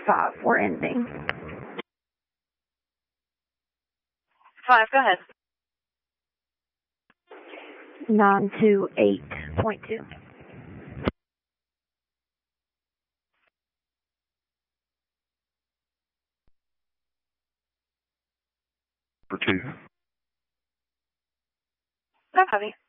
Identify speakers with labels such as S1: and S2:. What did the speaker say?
S1: 5 for ending.
S2: 5, go ahead.
S1: 928.2.
S3: For 2.
S2: Go, Heavy.